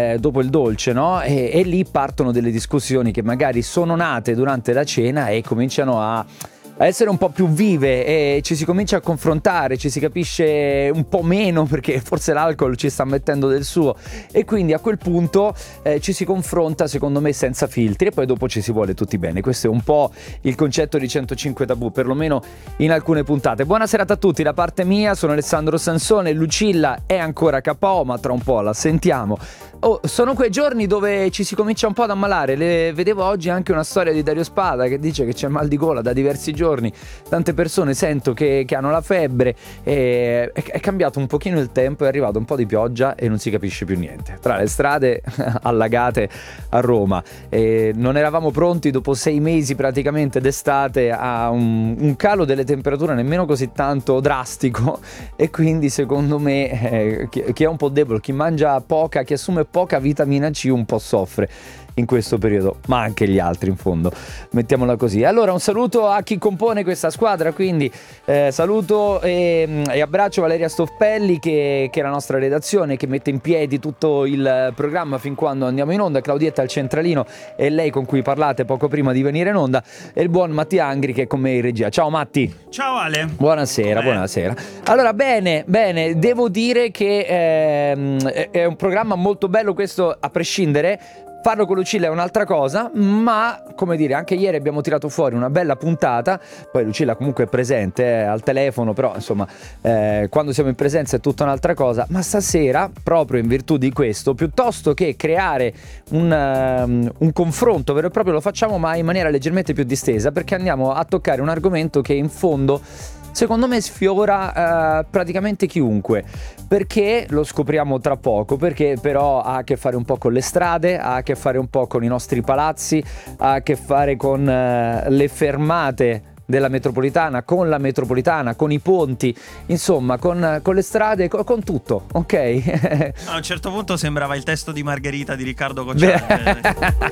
dopo il dolce, no? E lì partono delle discussioni che magari sono nate durante la cena e cominciano a essere un po' più vive, e ci si comincia a confrontare, ci si capisce un po' meno perché forse l'alcol ci sta mettendo del suo, e quindi a quel punto ci si confronta, secondo me, senza filtri, e poi dopo ci si vuole tutti bene. Questo è un po' il concetto di 105 Tabù, perlomeno in alcune puntate. Buona serata a tutti da parte mia, sono Alessandro Sansone. Lucilla è ancora KO, ma tra un po' la sentiamo. Sono quei giorni dove ci si comincia un po' ad ammalare. Vedevo oggi anche una storia di Dario Spada che dice che c'è mal di gola da diversi giorni. Tante persone sento che hanno la febbre. È cambiato un pochino il tempo, è arrivato un po' di pioggia e non si capisce più niente. Tra le strade allagate a Roma. Non eravamo pronti dopo 6 mesi praticamente d'estate a un calo delle temperature nemmeno così tanto drastico, e quindi secondo me chi è un po' debole, chi mangia poca, chi assume poca vitamina C un po' soffre in questo periodo, ma anche gli altri in fondo, mettiamola così. Allora un saluto a chi compone questa squadra, quindi saluto e abbraccio Valeria Stoffpelli che è la nostra redazione, che mette in piedi tutto il programma fin quando andiamo in onda, Claudietta al centralino e lei con cui parlate poco prima di venire in onda, e il buon Matti Angri che è con me in regia. Ciao Matti. Ciao Ale. Buonasera, buonasera. Allora bene, devo dire che è un programma molto bello questo, a prescindere. Farlo con Lucilla è un'altra cosa, ma come dire, anche ieri abbiamo tirato fuori una bella puntata. Poi Lucilla comunque è presente al telefono, però insomma quando siamo in presenza è tutta un'altra cosa. Ma stasera, proprio in virtù di questo, piuttosto che creare un confronto vero e proprio, lo facciamo ma in maniera leggermente più distesa, perché andiamo a toccare un argomento che in fondo secondo me sfiora praticamente chiunque, perché lo scopriamo tra poco, perché però ha a che fare un po' con le strade, ha a che fare un po' con i nostri palazzi, ha a che fare con le fermate della metropolitana, con la metropolitana, con i ponti, insomma con le strade, con tutto, ok? A un certo punto sembrava il testo di Margherita di Riccardo Cocciante.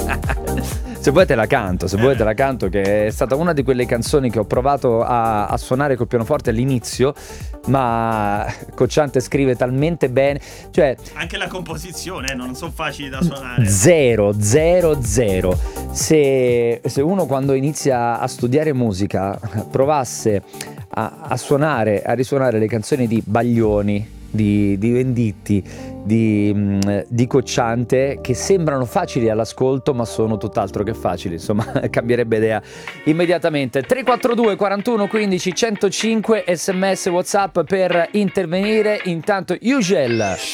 Se vuoi te la canto, che è stata una di quelle canzoni che ho provato a suonare col pianoforte all'inizio, ma Cocciante scrive talmente bene, cioè anche la composizione non sono facili da suonare. Zero. Se uno quando inizia a studiare musica provasse a suonare, a risuonare le canzoni di Baglioni, di Venditti, di Cocciante, che sembrano facili all'ascolto ma sono tutt'altro che facili, insomma cambierebbe idea immediatamente. 342 41 15 105 sms WhatsApp per intervenire. Intanto Ugel.